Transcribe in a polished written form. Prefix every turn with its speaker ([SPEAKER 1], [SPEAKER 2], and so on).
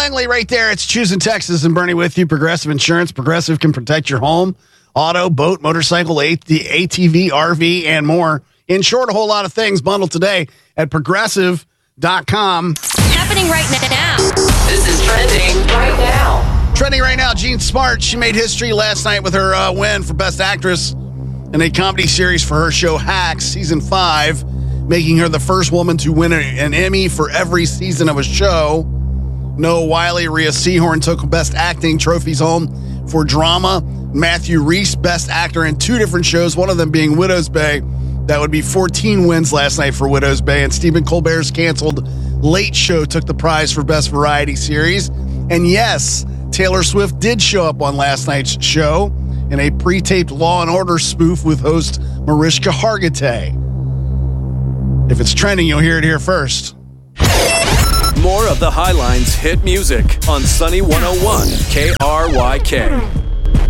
[SPEAKER 1] Langley right there. It's Choosing Texas and Bernie with you. Progressive Insurance. Progressive can protect your home, auto, boat, motorcycle, ATV, RV, and more. In short, a whole lot of things bundled today at Progressive.com.
[SPEAKER 2] Happening right now.
[SPEAKER 3] This is trending right now.
[SPEAKER 1] Trending right now, Jean Smart. She made history last night with her win for Best Actress in a comedy series for her show Hacks, Season 5, making her the first woman to win an Emmy for every season of a show. Noah Wiley, Rhea Seehorn took Best Acting trophies home for drama. Matthew Rhys, Best Actor in 2 different shows, one of them being Widow's Bay. That would be 14 wins last night for Widow's Bay. And Stephen Colbert's canceled Late Show took the prize for Best Variety Series. And yes, Taylor Swift did show up on last night's show in a pre-taped Law & Order spoof with host Mariska Hargitay. If it's trending, you'll hear it here first.
[SPEAKER 4] More of the Highlines hit music on Sunny 101 KRYK.